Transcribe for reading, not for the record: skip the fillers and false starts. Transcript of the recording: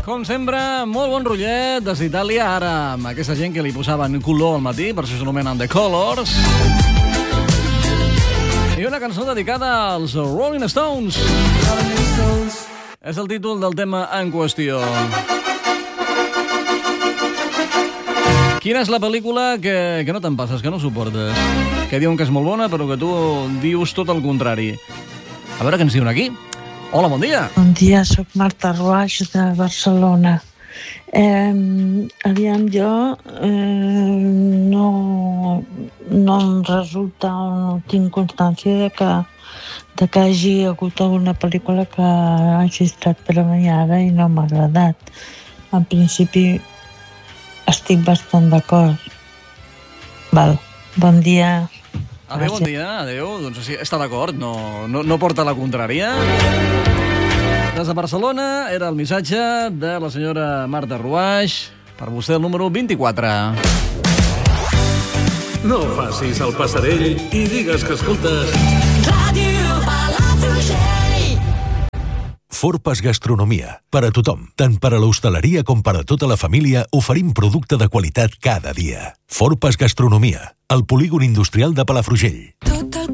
Com sempre, molt bon rotllet des d'Itàlia, ara amb aquesta gent que li posaven color al matí, per això s'anomenen The Colors. I una cançó dedicada als Rolling Stones. És el títol del tema en qüestió. Quina és la pel·lícula que no te'n passes, que no suportes? Que diuen que és molt bona, però que tu dius tot el contrari. A veure què ens diuen aquí. Hola, bon dia. Bon dia, soc Marta Ruaix de Barcelona. Aviam, jo no em resulta, no tinc constància de que hagi hagut alguna pel·lícula que hagi estat premiada i no m'ha agradat. En principi estic bastant d'acord. Val, bon dia. Adéu, bon dia, adéu. Doncs sí, està d'acord, no porta la contrària. Des de Barcelona era el missatge de la senyora Marta Ruaix. Per vostè el número 24. No facis el passarell i digues que escoltes Ràdio Palafrugell. Forpas Gastronomia. Per a tothom, tant per a l'hostaleria com per a tota la família, oferim producte de qualitat cada dia. Forpas Gastronomia, al polígon industrial de Palafrugell.